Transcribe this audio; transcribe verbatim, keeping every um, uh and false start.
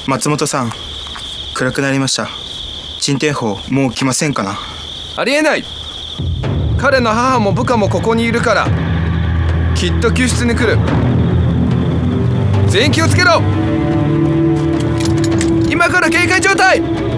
松本さん、暗くなりました。鎮天砲もう来ませんかな。 ありえない。彼の母も部下もここにいるから、きっと救出に来る。全員気をつけろ。今から警戒状態。